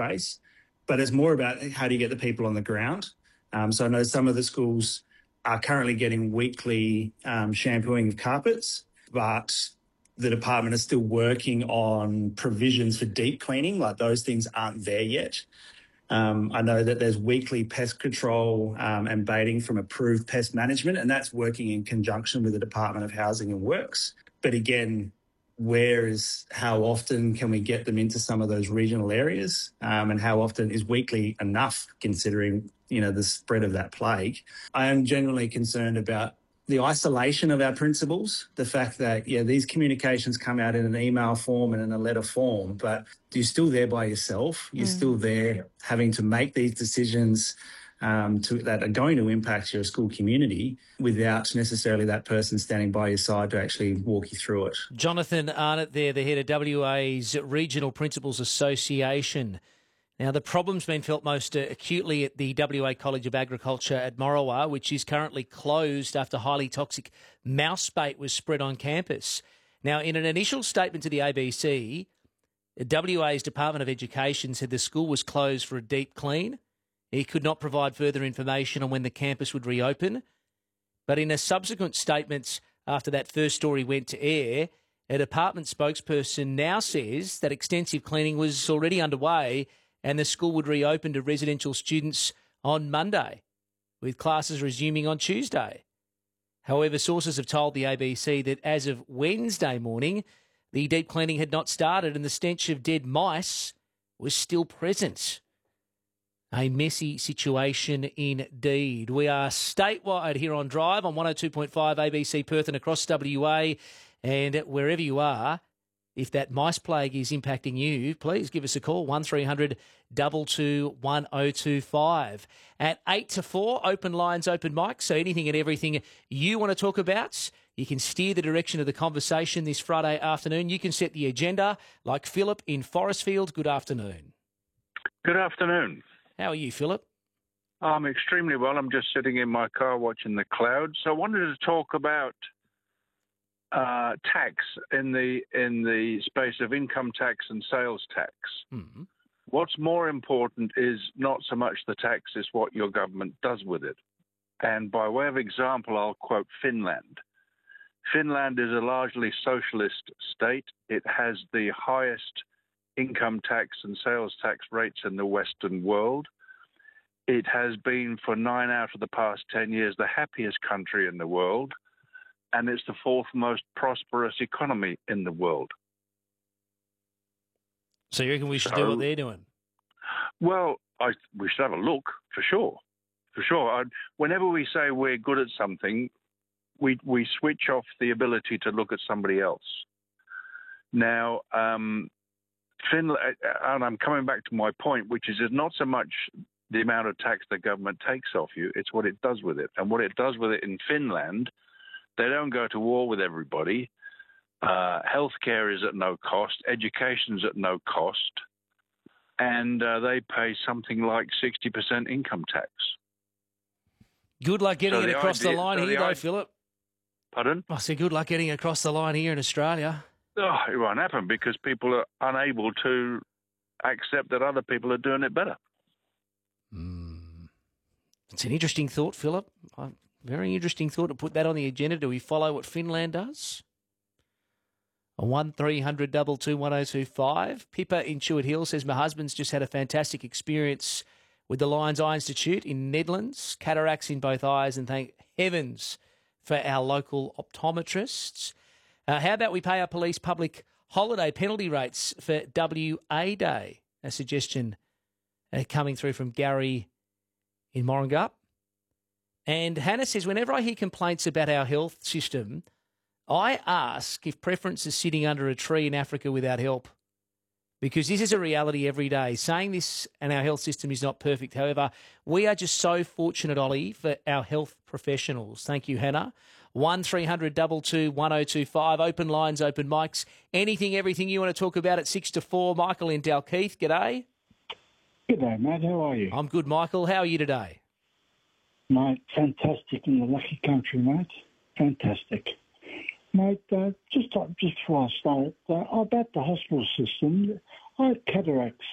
face. But it's more about how do you get the people on the ground. So I know some of the schools are currently getting weekly shampooing of carpets, but the department is still working on provisions for deep cleaning. Like those things aren't there yet. I know that there's weekly pest control and baiting from approved pest management, and that's working in conjunction with the Department of Housing and Works. But again, how often can we get them into some of those regional areas, and how often is weekly enough considering, the spread of that plague? I am generally concerned about the isolation of our principals, the fact that, these communications come out in an email form and in a letter form, but you're still there by yourself. You're still there having to make these decisions that are going to impact your school community without necessarily that person standing by your side to actually walk you through it. Jonathan Arnott there, the head of WA's Regional Principals Association. Now, the problem's been felt most acutely at the WA College of Agriculture at Morawa, which is currently closed after highly toxic mouse bait was spread on campus. Now, in an initial statement to the ABC, WA's Department of Education said the school was closed for a deep clean. It could not provide further information on when the campus would reopen. But in a subsequent statement after that first story went to air, a department spokesperson now says that extensive cleaning was already underway and the school would reopen to residential students on Monday, with classes resuming on Tuesday. However, sources have told the ABC that as of Wednesday morning, the deep cleaning had not started and the stench of dead mice was still present. A messy situation indeed. We are statewide here on Drive on 102.5 ABC Perth and across WA, and wherever you are, if that mice plague is impacting you, please give us a call, 1300 222 1025. At 8 to 4, open lines, open mic, so anything and everything you want to talk about, you can steer the direction of the conversation this Friday afternoon. You can set the agenda like Philip in Forestfield. Good afternoon. Good afternoon. How are you, Philip? I'm extremely well. I'm just sitting in my car watching the clouds. I wanted to talk about tax in the space of income tax and sales tax. Mm-hmm. What's more important is not so much the tax, it's what your government does with it. And by way of example, I'll quote Finland. Finland is a largely socialist state. It has the highest income tax and sales tax rates in the Western world. It has been for 9 out of the past 10 years the happiest country in the world. And it's the fourth most prosperous economy in the world. So you reckon we should do what they're doing? Well, we should have a look, for sure. For sure. Whenever we say we're good at something, we switch off the ability to look at somebody else. Now, Finland, and I'm coming back to my point, which is it's not so much the amount of tax the government takes off you, it's what it does with it. And what it does with it in Finland, they don't go to war with everybody. Healthcare is at no cost. Education's at no cost. And they pay something like 60% income tax. Good luck getting it across the line here, though, Philip. Pardon? I said good luck getting across the line here in Australia. Oh, it won't happen because people are unable to accept that other people are doing it better. It's an interesting thought, Philip. Very interesting thought to put that on the agenda. Do we follow what Finland does? 1300 222 1025. Pippa in Chewett Hill says, my husband's just had a fantastic experience with the Lions Eye Institute in Nedlands. Cataracts in both eyes, and thank heavens for our local optometrists. How about we pay our police public holiday penalty rates for WA Day? A suggestion coming through from Gary in Morangup. And Hannah says, whenever I hear complaints about our health system, I ask if preference is sitting under a tree in Africa without help, because this is a reality every day. Saying this and our health system is not perfect. However, we are just so fortunate, Ollie, for our health professionals. Thank you, Hannah. 1300 222 1025. Open lines, open mics. Anything, everything you want to talk about at 6 to 4. Michael in Dalkeith, g'day. G'day, mate. How are you? I'm good, Michael. How are you today? Mate, fantastic in the lucky country, mate. Fantastic. Mate, just before I start, about the hospital system, I had cataracts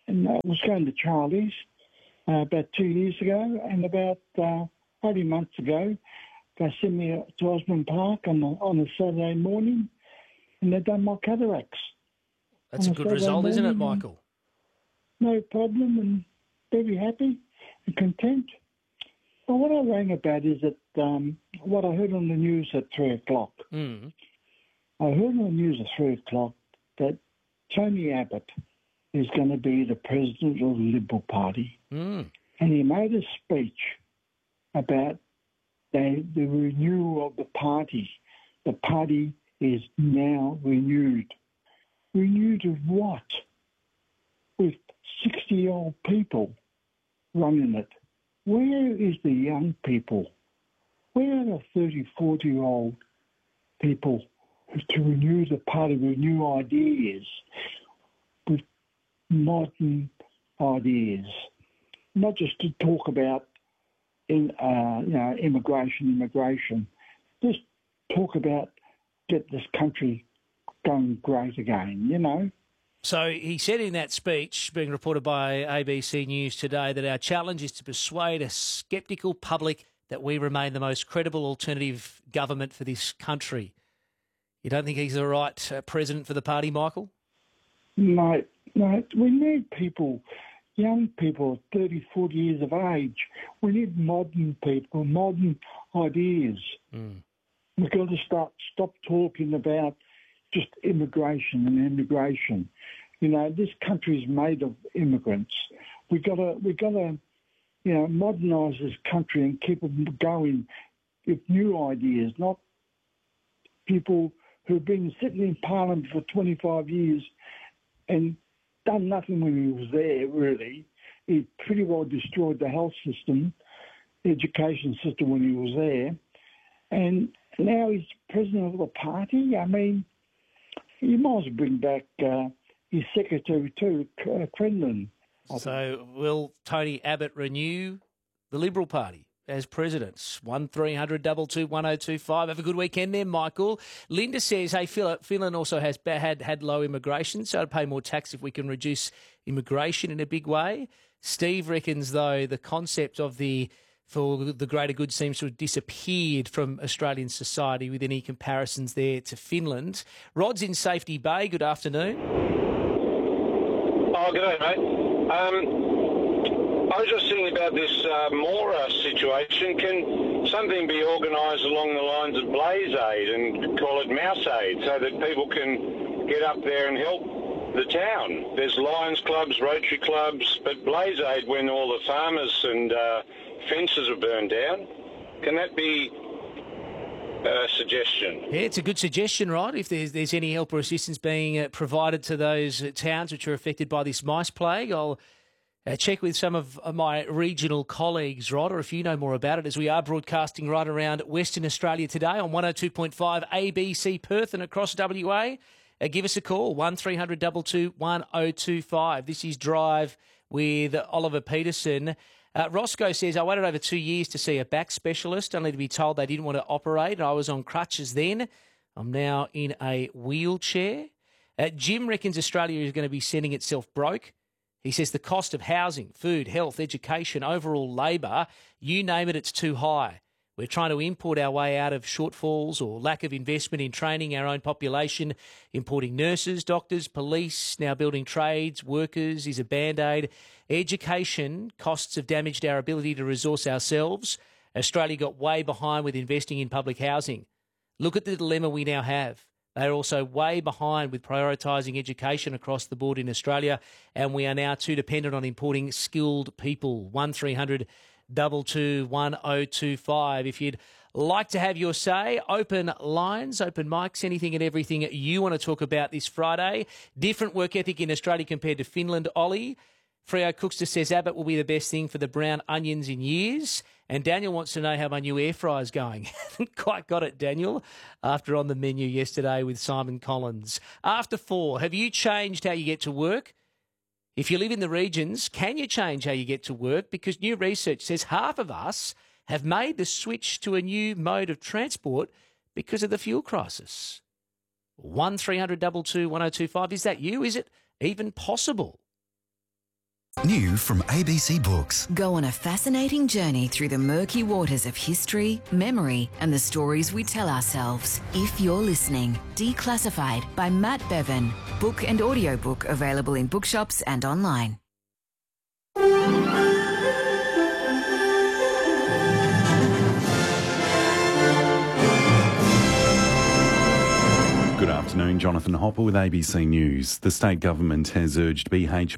And I was going to Charlie's about 2 years ago, and about 18 months ago, they sent me to Osborne Park on a Saturday morning, and they've done my cataracts. That's a good result, isn't it, Michael? No problem, and very happy and content. But what I rang about is that what I heard on the news at 3 o'clock. Mm. I heard on the news at 3 o'clock that Tony Abbott is going to be the president of the Liberal Party. Mm. And he made a speech about the renewal of the party. The party is now renewed. Renewed of what? With 60-year-old people running it. Where is the young people? Where are the 30, 40-year-old people to renew the party with new ideas, with modern ideas? Not just to talk about immigration. Just talk about get this country going great again, you know. So he said in that speech, being reported by ABC News today, that our challenge is to persuade a sceptical public that we remain the most credible alternative government for this country. You don't think he's the right president for the party, Michael? No, we need people, young people, 30, 40 years of age. We need modern people, modern ideas. Mm. We've got to stop talking about just immigration. You know, this country is made of immigrants. We've got to modernise this country and keep them going with new ideas, not people who've been sitting in Parliament for 25 years and done nothing when he was there, really. He pretty well destroyed the health system, the education system when he was there. And now he's president of the party. I mean, you might as well bring back his secretary too, Crendon. So will Tony Abbott renew the Liberal Party as president? 1300 22 1025. Have a good weekend there, Michael. Linda says, hey, Finland also has had low immigration, so I'd pay more tax if we can reduce immigration in a big way. Steve reckons, though, the concept of for the greater good seems to have disappeared from Australian society with any comparisons there to Finland. Rod's in Safety Bay. Good afternoon. Oh, good day, mate. I was just thinking about this Mora situation. Can something be organised along the lines of Blaze Aid and call it Mouse Aid so that people can get up there and help the town? There's Lions clubs, Rotary clubs, but Blaze Aid when all the farmers and fences are burned down. Can that be a suggestion? Yeah, it's a good suggestion, Rod. If there's any help or assistance being provided to those towns which are affected by this mice plague, I'll check with some of my regional colleagues, Rod, or if you know more about it, as we are broadcasting right around Western Australia today on 102.5 ABC Perth and across WA. Give us a call, 1300 22 1025. This is Drive with Oliver Peterson. Roscoe says, I waited over 2 years to see a back specialist, only to be told they didn't want to operate. I was on crutches then. I'm now in a wheelchair. Jim reckons Australia is going to be sending itself broke. He says the cost of housing, food, health, education, overall labour, you name it, it's too high. We're trying to import our way out of shortfalls or lack of investment in training our own population, importing nurses, doctors, police, now building trades, workers is a band-aid. Education costs have damaged our ability to resource ourselves. Australia got way behind with investing in public housing. Look at the dilemma we now have. They're also way behind with prioritising education across the board in Australia, and we are now too dependent on importing skilled people. 1300 22 1025. If you'd like to have your say, open lines, open mics, anything and everything you want to talk about this Friday. Different work ethic in Australia compared to Finland, Ollie. Freo Cookster says Abbott will be the best thing for the brown onions in years. And Daniel wants to know how my new air fryer is going. Haven't quite got it, Daniel, after on the menu yesterday with Simon Collins. After 4, have you changed how you get to work? If you live in the regions, can you change how you get to work? Because new research says half of us have made the switch to a new mode of transport because of the fuel crisis. 1300 22 1025. Is that you? Is it even possible? New from ABC Books. Go on a fascinating journey through the murky waters of history, memory, and the stories we tell ourselves. If You're Listening, Declassified by Matt Bevan. Book and audiobook available in bookshops and online. Good afternoon, Jonathan Hopper with ABC News. The state government has urged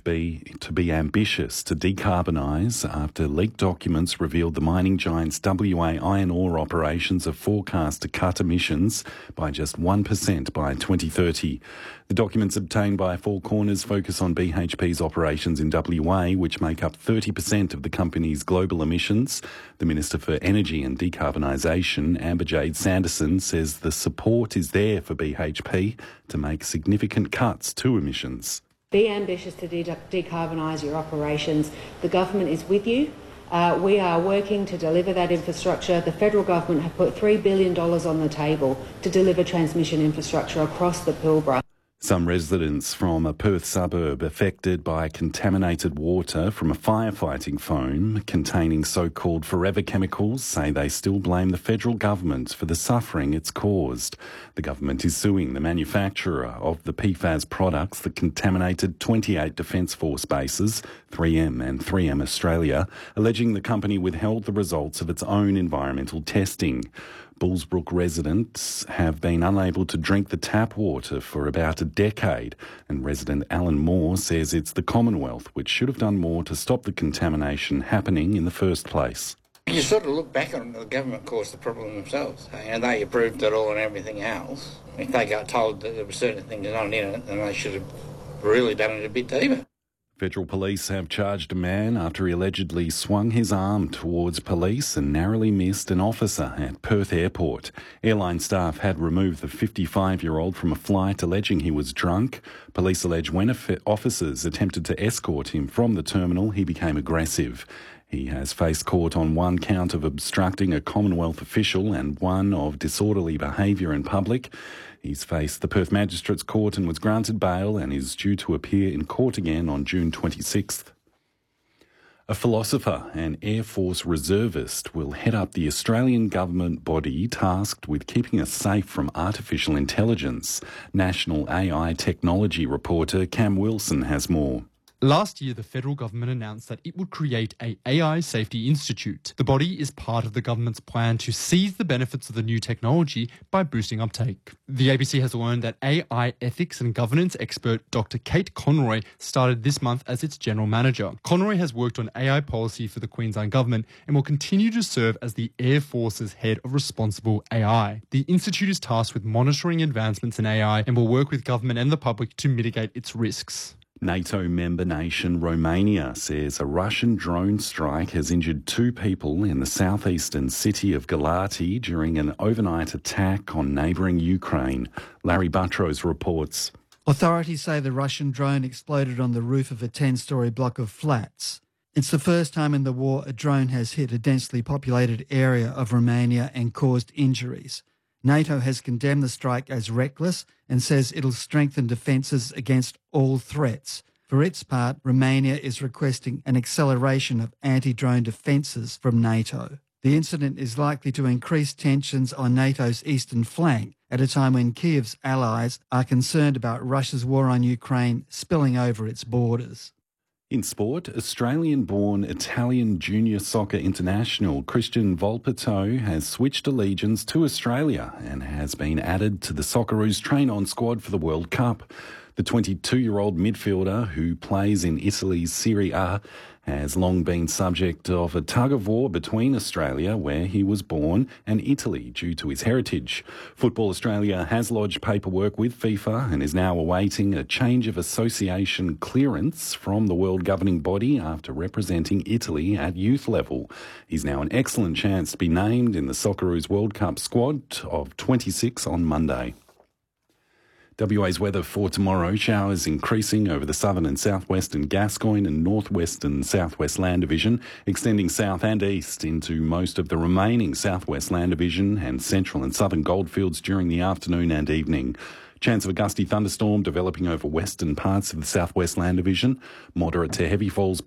BHP to be ambitious to decarbonise after leaked documents revealed the mining giant's WA iron ore operations are forecast to cut emissions by just 1% by 2030. The documents obtained by Four Corners focus on BHP's operations in WA, which make up 30% of the company's global emissions. The Minister for Energy and Decarbonisation, Amber-Jade Sanderson, says the support is there for BHP to make significant cuts to emissions. Be ambitious to decarbonise your operations. The government is with you. We are working to deliver that infrastructure. The federal government have put $3 billion on the table to deliver transmission infrastructure across the Pilbara. Some residents from a Perth suburb affected by contaminated water from a firefighting foam containing so-called forever chemicals say they still blame the federal government for the suffering it's caused. The government is suing the manufacturer of the PFAS products that contaminated 28 Defence Force bases, 3M and 3M Australia, alleging the company withheld the results of its own environmental testing. Bullsbrook residents have been unable to drink the tap water for about a decade, and resident Alan Moore says it's the Commonwealth which should have done more to stop the contamination happening in the first place. You sort of look back on it, the government caused the problem themselves, and they approved it all and everything else. If they got told that there were certain things not in it, then they should have really done it a bit deeper. Federal police have charged a man after he allegedly swung his arm towards police and narrowly missed an officer at Perth Airport. Airline staff had removed the 55-year-old from a flight alleging he was drunk. Police allege when officers attempted to escort him from the terminal, he became aggressive. He has faced court on one count of obstructing a Commonwealth official and one of disorderly behaviour in public. He's faced the Perth Magistrates Court and was granted bail and is due to appear in court again on June 26th. A philosopher and Air Force reservist will head up the Australian government body tasked with keeping us safe from artificial intelligence. National AI technology reporter Cam Wilson has more. Last year, the federal government announced that it would create a AI Safety Institute. The body is part of the government's plan to seize the benefits of the new technology by boosting uptake. The ABC has learned that AI ethics and governance expert Dr. Kate Conroy started this month as its general manager. Conroy has worked on AI policy for the Queensland government and will continue to serve as the Air Force's head of responsible AI. The institute is tasked with monitoring advancements in AI and will work with government and the public to mitigate its risks. NATO member nation Romania says a Russian drone strike has injured 2 people in the southeastern city of Galati during an overnight attack on neighbouring Ukraine. Larry Buttrose reports. Authorities say the Russian drone exploded on the roof of a 10-storey block of flats. It's the first time in the war a drone has hit a densely populated area of Romania and caused injuries. NATO has condemned the strike as reckless and says it'll strengthen defences against all threats. For its part, Romania is requesting an acceleration of anti-drone defences from NATO. The incident is likely to increase tensions on NATO's eastern flank at a time when Kiev's allies are concerned about Russia's war on Ukraine spilling over its borders. In sport, Australian-born Italian junior soccer international Christian Volpato has switched allegiance to Australia and has been added to the Socceroos train-on squad for the World Cup. The 22-year-old midfielder, who plays in Italy's Serie A, has long been subject of a tug-of-war between Australia, where he was born, and Italy due to his heritage. Football Australia has lodged paperwork with FIFA and is now awaiting a change of association clearance from the world governing body after representing Italy at youth level. He's now an excellent chance to be named in the Socceroos World Cup squad of 26 on Monday. WA's weather for tomorrow: showers increasing over the southern and southwestern Gascoyne and northwestern southwest land division, extending south and east into most of the remaining southwest land division and central and southern goldfields during the afternoon and evening. Chance of a gusty thunderstorm developing over western parts of the southwest land division. Moderate to heavy falls